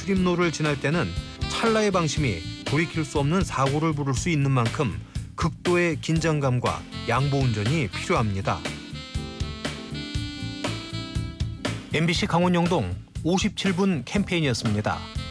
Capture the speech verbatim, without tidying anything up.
출입로를 지날 때는 찰나의 방심이 돌이킬 수 없는 사고를 부를 수 있는 만큼 극도의 긴장감과 양보 운전이 필요합니다. 엠비씨 강원영동 오십칠 분 캠페인이었습니다.